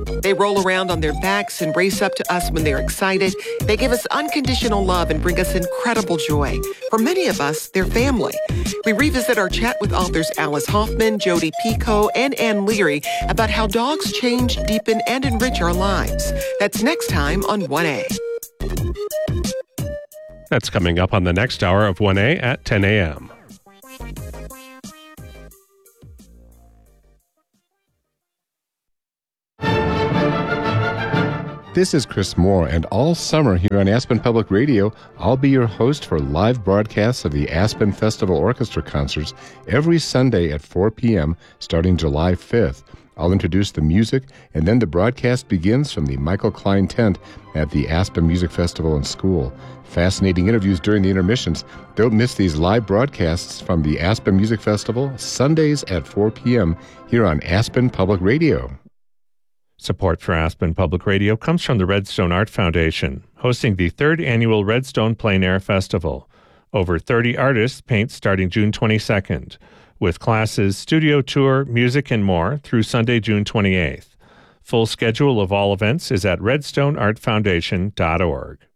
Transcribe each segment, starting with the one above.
They roll around on their backs and race up to us when they're excited. They give us unconditional love and bring us incredible joy. For many of us, they're family. We revisit our chat with authors Alice Hoffman, Jodi Picoult, and Ann Leary about how dogs change, deepen, and enrich our lives. That's next time on 1A. That's coming up on the next hour of 1A at 10 a.m. This is Chris Moore, and all summer here on Aspen Public Radio, I'll be your host for live broadcasts of the Aspen Festival Orchestra concerts every Sunday at 4 p.m. starting July 5th. I'll introduce the music, and then the broadcast begins from the Michael Klein tent at the Aspen Music Festival and School. Fascinating interviews during the intermissions. Don't miss these live broadcasts from the Aspen Music Festival, Sundays at 4 p.m. here on Aspen Public Radio. Support for Aspen Public Radio comes from the Redstone Art Foundation, hosting the 3rd annual Redstone Plein Air Festival. Over 30 artists paint starting June 22nd, with classes, studio tour, music, and more through Sunday, June 28th. Full schedule of all events is at redstoneartfoundation.org.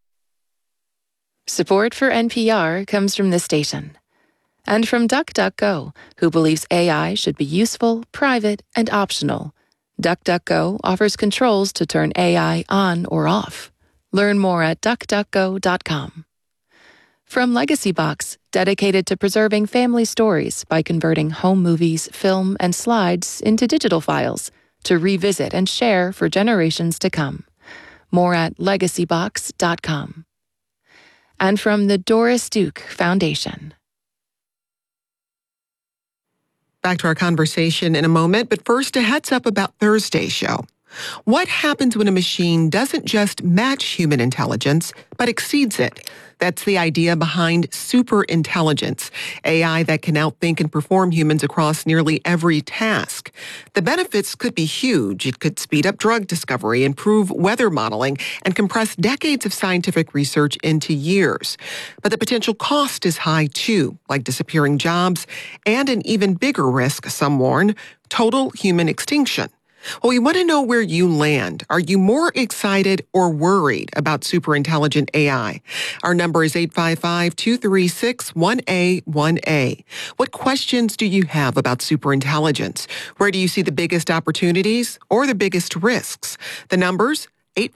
Support for NPR comes from this station and from DuckDuckGo, who believes AI should be useful, private, and optional. DuckDuckGo offers controls to turn AI on or off. Learn more at duckduckgo.com. From LegacyBox, dedicated to preserving family stories by converting home movies, film, and slides into digital files to revisit and share for generations to come. More at legacybox.com. And from the Doris Duke Foundation. Back to our conversation in a moment, but first a heads up about Thursday's show. What happens when a machine doesn't just match human intelligence, but exceeds it? That's the idea behind superintelligence, AI that can outthink and perform humans across nearly every task. The benefits could be huge. It could speed up drug discovery, improve weather modeling, and compress decades of scientific research into years. But the potential cost is high too, like disappearing jobs and an even bigger risk, some warn, total human extinction. Well, we want to know where you land. Are you more excited or worried about superintelligent AI? Our number is 855-236-1A1A. What questions do you have about superintelligence? Where do you see the biggest opportunities or the biggest risks? The numbers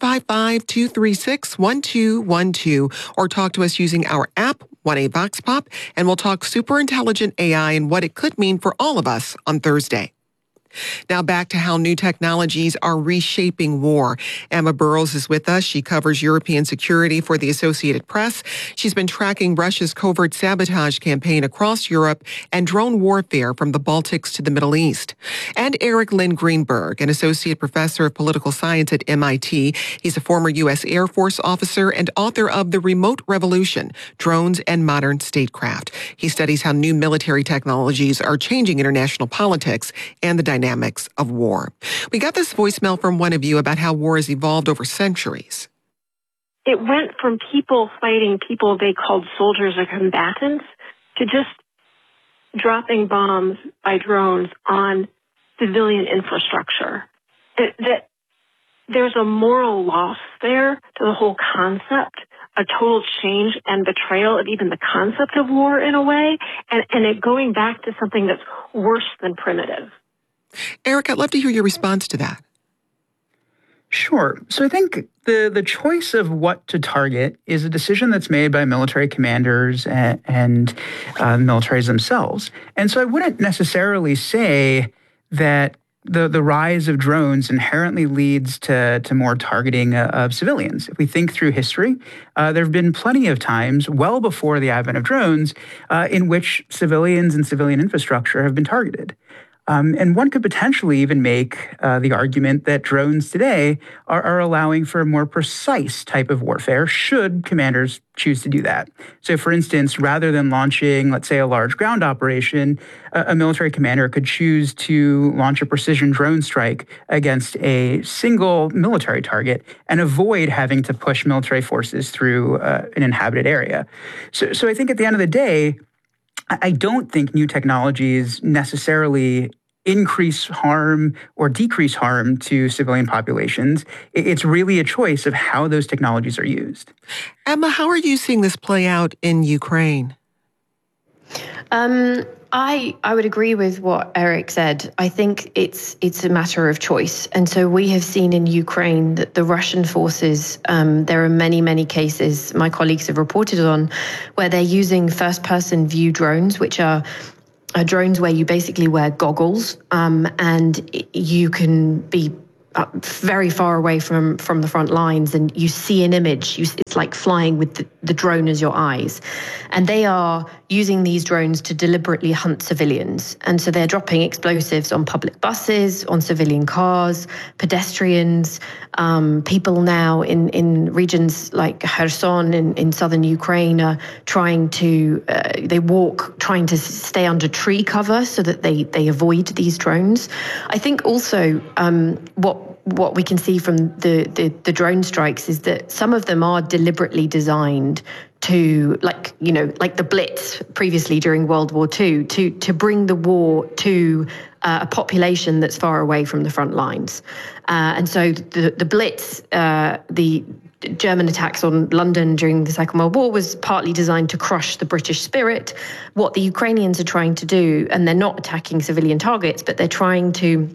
855-236-1212, or talk to us using our app, 1A Vox Pop, and we'll talk superintelligent AI and what it could mean for all of us on Thursday. Now back to how new technologies are reshaping war. Emma Burrows is with us. She covers European security for the Associated Press. She's been tracking Russia's covert sabotage campaign across Europe and drone warfare from the Baltics to the Middle East. And Eric Lynn Greenberg, an associate professor of political science at MIT. He's a former U.S. Air Force officer and author of The Remote Revolution, Drones and Modern Statecraft. He studies how new military technologies are changing international politics and the dynamics of war. We got this voicemail from one of you about how war has evolved over centuries. It went from people fighting people they called soldiers or combatants to just dropping bombs by drones on civilian infrastructure. That there's a moral loss there to the whole concept, a total change and betrayal of even the concept of war in a way, and it going back to something that's worse than primitive. Eric, I'd love to hear your response to that. Sure. So I think the choice of what to target is a decision that's made by military commanders and militaries themselves. And so I wouldn't necessarily say that the rise of drones inherently leads to more targeting of civilians. If we think through history, there have been plenty of times, well before the advent of drones, in which civilians and civilian infrastructure have been targeted. And one could potentially even make the argument that drones today are allowing for a more precise type of warfare should commanders choose to do that. So, for instance, rather than launching, let's say, a large ground operation, a military commander could choose to launch a precision drone strike against a single military target and avoid having to push military forces through an inhabited area. So I think at the end of the day, I don't think new technologies necessarily increase harm or decrease harm to civilian populations. It's really a choice of how those technologies are used. Emma, how are you seeing this play out in Ukraine? I would agree with what Eric said. I think it's a matter of choice. And so we have seen in Ukraine that the Russian forces, there are many cases my colleagues have reported on, where they're using first-person view drones, which are drones where you basically wear goggles and you can be very far away from the front lines, and you see an image. It's like flying with the drone as your eyes. And they are using these drones to deliberately hunt civilians. And so they're dropping explosives on public buses, on civilian cars, pedestrians, people now in regions like Kherson in southern Ukraine are trying to, trying to stay under tree cover so that they avoid these drones. I think also what we can see from the drone strikes is that some of them are deliberately designed to, like the Blitz previously during World War II, to bring the war to a population that's far away from the front lines. And so the Blitz, the German attacks on London during the Second World War, was partly designed to crush the British spirit. What the Ukrainians are trying to do, and they're not attacking civilian targets, but they're trying to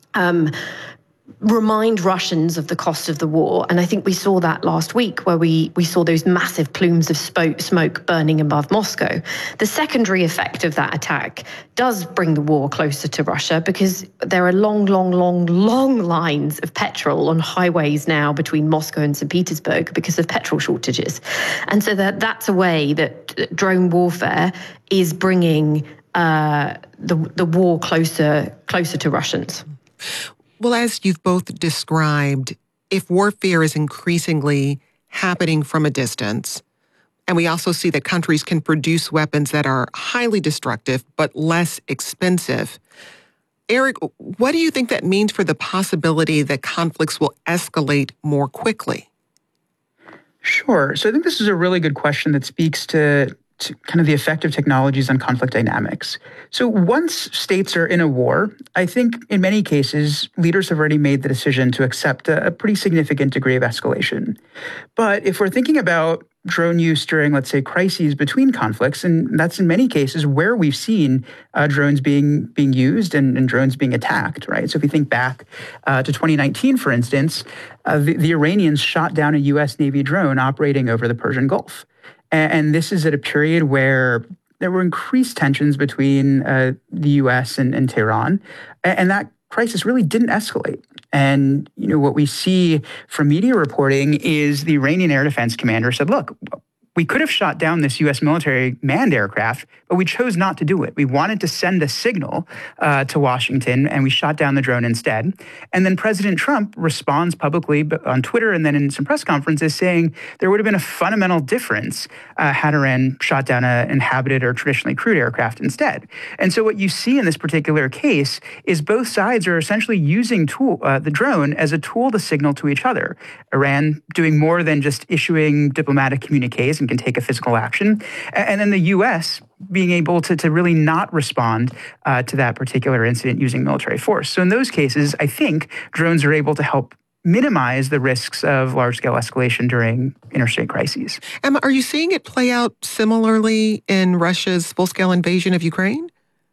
remind Russians of the cost of the war. And I think we saw that last week, where we saw those massive plumes of smoke burning above Moscow. The secondary effect of that attack does bring the war closer to Russia, because there are long lines of petrol on highways now between Moscow and St. Petersburg because of petrol shortages. And so that's a way that drone warfare is bringing the war closer to Russians. Well, as you've both described, if warfare is increasingly happening from a distance, and we also see that countries can produce weapons that are highly destructive but less expensive, Eric, what do you think that means for the possibility that conflicts will escalate more quickly? Sure. So I think this is a really good question that speaks to kind of the effect of technologies on conflict dynamics. So once states are in a war, I think in many cases, leaders have already made the decision to accept a pretty significant degree of escalation. But if we're thinking about drone use during, let's say, crises between conflicts, and that's in many cases where we've seen drones being used and drones being attacked, right? So if we think back to 2019, for instance, the Iranians shot down a U.S. Navy drone operating over the Persian Gulf. And this is at a period where there were increased tensions between the U.S. and Tehran, and that crisis really didn't escalate. And what we see from media reporting is the Iranian Air Defense Commander said, look, we could have shot down this U.S. military manned aircraft, but we chose not to do it. We wanted to send a signal to Washington, and we shot down the drone instead. And then President Trump responds publicly on Twitter and then in some press conferences saying there would have been a fundamental difference had Iran shot down an inhabited or traditionally crewed aircraft instead. And so what you see in this particular case is both sides are essentially using the drone as a tool to signal to each other. Iran doing more than just issuing diplomatic communiques and can take a physical action. And then the U.S. being able to really not respond to that particular incident using military force. So in those cases, I think drones are able to help minimize the risks of large-scale escalation during interstate crises. Emma, are you seeing it play out similarly in Russia's full-scale invasion of Ukraine?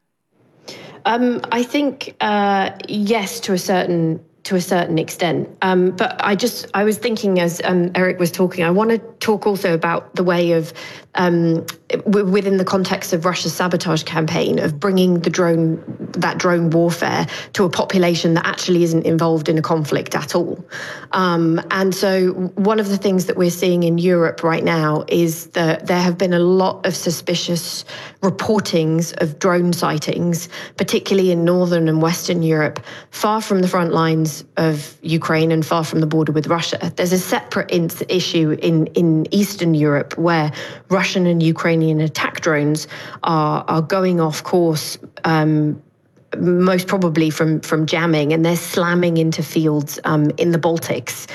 I think, yes, to a certain extent. But I was thinking as Eric was talking, I want to talk also about the way of, within the context of Russia's sabotage campaign, of bringing that drone warfare to a population that actually isn't involved in a conflict at all. And so one of the things that we're seeing in Europe right now is that there have been a lot of suspicious reportings of drone sightings, particularly in northern and western Europe, far from the front lines of Ukraine and far from the border with Russia. There's a separate issue in Eastern Europe where Russian and Ukrainian attack drones are going off course most probably from jamming, and they're slamming into fields in the Baltics.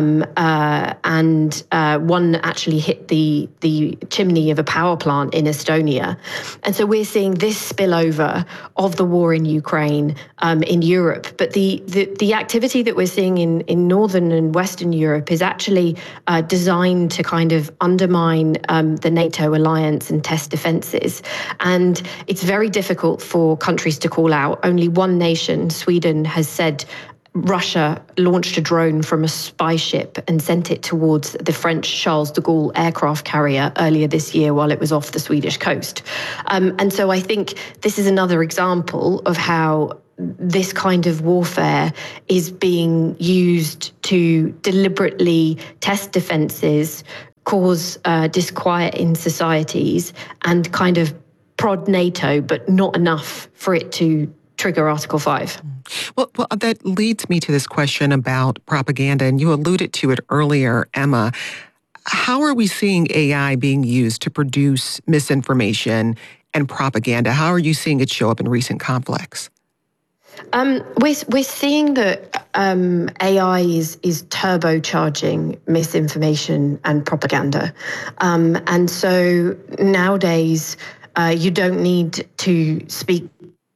And one actually hit the chimney of a power plant in Estonia. And so we're seeing this spillover of the war in Ukraine in Europe. But the activity that we're seeing in Northern and Western Europe is actually designed to kind of undermine the NATO alliance and test defenses. And it's very difficult for countries to call out. Only one nation, Sweden, has said Russia launched a drone from a spy ship and sent it towards the French Charles de Gaulle aircraft carrier earlier this year while it was off the Swedish coast. And so I think this is another example of how this kind of warfare is being used to deliberately test defenses, cause disquiet in societies, and kind of prod NATO, but not enough for it to trigger Article 5. Well, that leads me to this question about propaganda, and you alluded to it earlier, Emma. How are we seeing AI being used to produce misinformation and propaganda? How are you seeing it show up in recent conflicts? We're seeing that AI is turbocharging misinformation and propaganda. And so nowadays, you don't need to speak.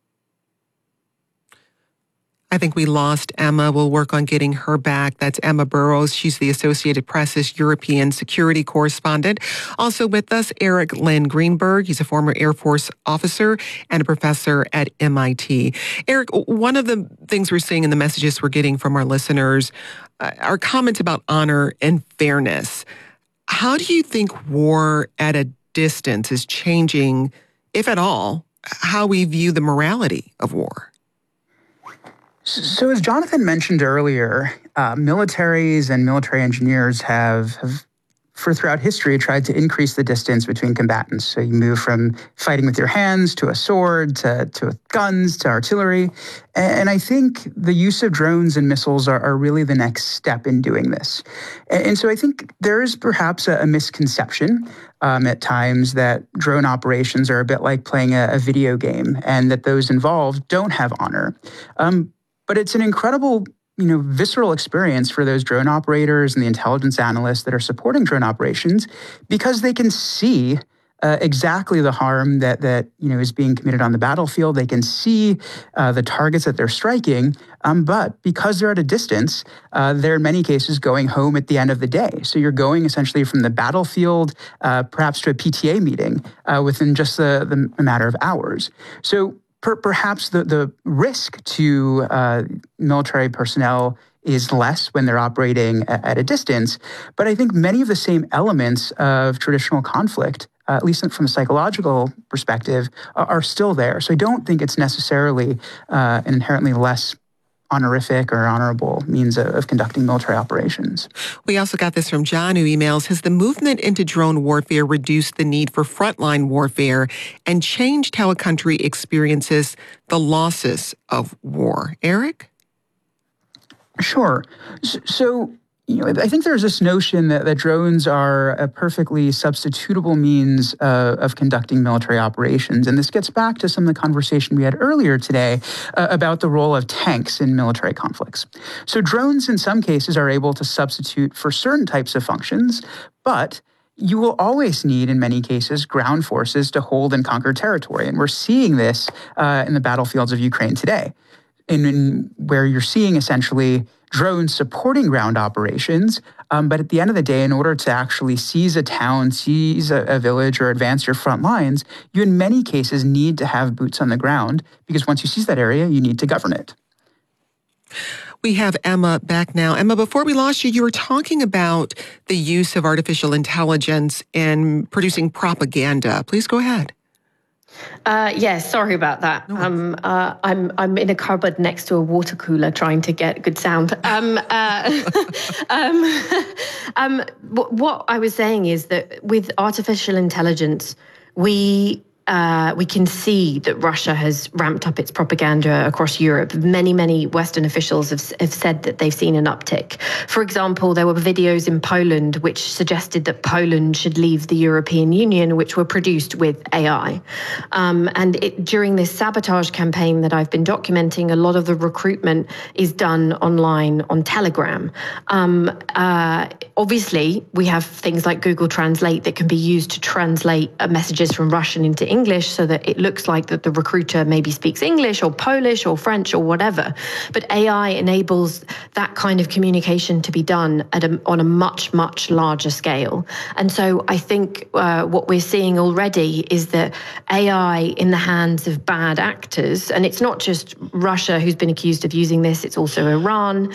I think we lost Emma. We'll work on getting her back. That's Emma Burrows. She's the Associated Press's European security correspondent. Also with us, Eric Lynn Greenberg. He's a former Air Force officer and a professor at MIT. Eric, one of the things we're seeing in the messages we're getting from our listeners are comments about honor and fairness. How do you think war at a distance is changing, if at all, how we view the morality of war? So as Jonathan mentioned earlier, militaries and military engineers have for throughout history tried to increase the distance between combatants. So you move from fighting with your hands to a sword, to guns, to artillery. And I think the use of drones and missiles are really the next step in doing this. And so I think there is perhaps a misconception at times that drone operations are a bit like playing a video game, and that those involved don't have honor. But it's an incredible, visceral experience for those drone operators and the intelligence analysts that are supporting drone operations, because they can see exactly the harm that is being committed on the battlefield. They can see the targets that they're striking, but because they're at a distance, they're in many cases going home at the end of the day. So you're going essentially from the battlefield, perhaps to a PTA meeting within just the matter of hours. So perhaps the risk to military personnel is less when they're operating at a distance, but I think many of the same elements of traditional conflict, at least from a psychological perspective, are still there. So I don't think it's necessarily an inherently less honorific or honorable means of conducting military operations. We also got this from John, who emails, has the movement into drone warfare reduced the need for frontline warfare and changed how a country experiences the losses of war? Eric? Sure. So I think there's this notion that drones are a perfectly substitutable means of conducting military operations. And this gets back to some of the conversation we had earlier today about the role of tanks in military conflicts. So drones in some cases are able to substitute for certain types of functions, but you will always need, in many cases, ground forces to hold and conquer territory. And we're seeing this in the battlefields of Ukraine today, in where you're seeing essentially drones supporting ground operations, but at the end of the day, in order to actually seize a town, seize a village, or advance your front lines, you in many cases need to have boots on the ground, because once you seize that area, you need to govern it. We have Emma back now. Emma, before we lost you, you were talking about the use of artificial intelligence in producing propaganda. Please go ahead. Yes, sorry about that. No. I'm in a cupboard next to a water cooler trying to get good sound. What I was saying is that with artificial intelligence, we we can see that Russia has ramped up its propaganda across Europe. Many Western officials have said that they've seen an uptick. For example, there were videos in Poland which suggested that Poland should leave the European Union, which were produced with AI. During this sabotage campaign that I've been documenting, a lot of the recruitment is done online on Telegram. Obviously, we have things like Google Translate that can be used to translate messages from Russian into English so that it looks like that the recruiter maybe speaks English or Polish or French or whatever. But AI enables that kind of communication to be done on a much, much larger scale. And so I think what we're seeing already is that AI in the hands of bad actors, and it's not just Russia who's been accused of using this, it's also Iran.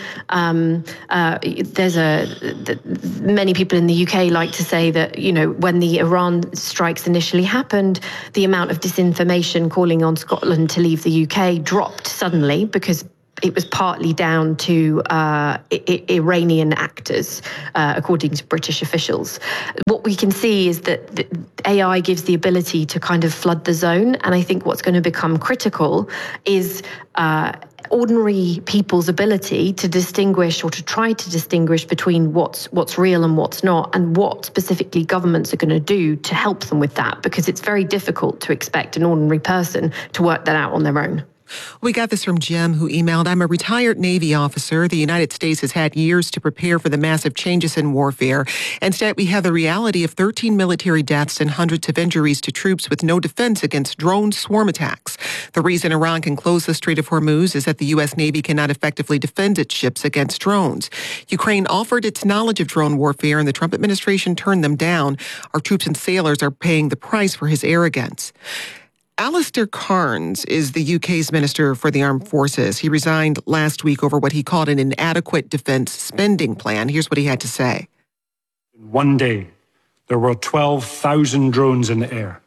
Many people in the UK like to say that, when the Iran strikes initially happened, the amount of disinformation calling on Scotland to leave the UK dropped suddenly because it was partly down to Iranian actors, according to British officials. What we can see is that AI gives the ability to kind of flood the zone, and I think what's going to become critical is ordinary people's ability to distinguish or to try to distinguish between what's real and what's not, and what specifically governments are going to do to help them with that, because it's very difficult to expect an ordinary person to work that out on their own. We got this from Jim, who emailed, I'm a retired Navy officer. The United States has had years to prepare for the massive changes in warfare. Instead, we have the reality of 13 military deaths and hundreds of injuries to troops with no defense against drone swarm attacks. The reason Iran can close the Strait of Hormuz is that the U.S. Navy cannot effectively defend its ships against drones. Ukraine offered its knowledge of drone warfare, and the Trump administration turned them down. Our troops and sailors are paying the price for his arrogance. Alistair Cairns is the UK's Minister for the Armed Forces. He resigned last week over what he called an inadequate defence spending plan. Here's what he had to say. One day, there were 12,000 drones in the air.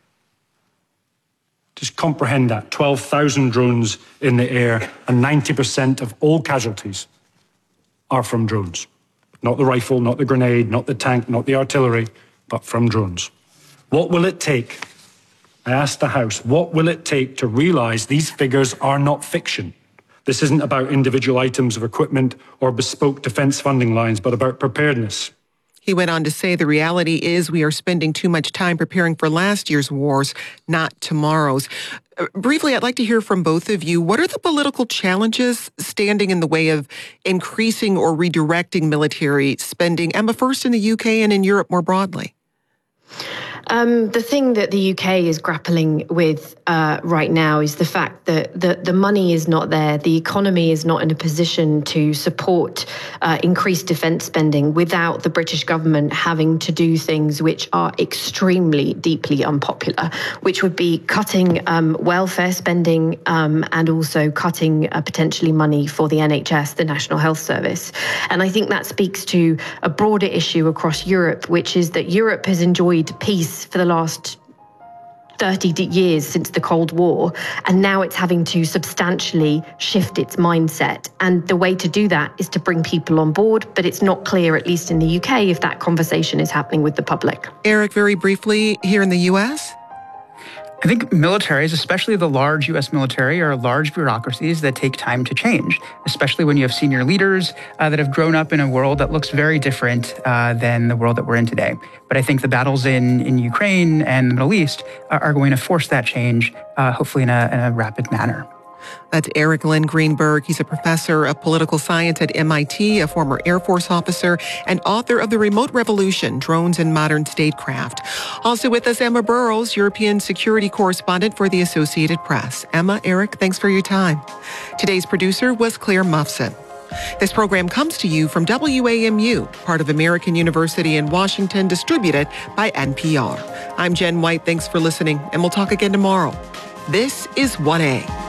Just comprehend that, 12,000 drones in the air, and 90% of all casualties are from drones. Not the rifle, not the grenade, not the tank, not the artillery, but from drones. What will it take? I asked the House, what will it take to realise these figures are not fiction? This isn't about individual items of equipment or bespoke defence funding lines, but about preparedness. He went on to say the reality is we are spending too much time preparing for last year's wars, not tomorrow's. Briefly, I'd like to hear from both of you. What are the political challenges standing in the way of increasing or redirecting military spending, Emma, first in the UK and in Europe more broadly? The thing that the UK is grappling with right now is the fact that the money is not there. The economy is not in a position to support increased defence spending without the British government having to do things which are extremely deeply unpopular, which would be cutting welfare spending and also cutting potentially money for the NHS, the National Health Service. And I think that speaks to a broader issue across Europe, which is that Europe has enjoyed peace for the last 30 years since the Cold War, and now it's having to substantially shift its mindset. And the way to do that is to bring people on board, but it's not clear, at least in the UK, if that conversation is happening with the public. Eric, very briefly, here in the US? I think militaries, especially the large U.S. military, are large bureaucracies that take time to change, especially when you have senior leaders that have grown up in a world that looks very different than the world that we're in today. But I think the battles in Ukraine and the Middle East are going to force that change, hopefully in a rapid manner. That's Eric Lynn Greenberg. He's a professor of political science at MIT, a former Air Force officer, and author of The Remote Revolution, Drones and Modern Statecraft. Also with us, Emma Burrows, European security correspondent for the Associated Press. Emma, Eric, thanks for your time. Today's producer was Claire Muffson. This program comes to you from WAMU, part of American University in Washington, distributed by NPR. I'm Jen White. Thanks for listening, and we'll talk again tomorrow. This is 1A.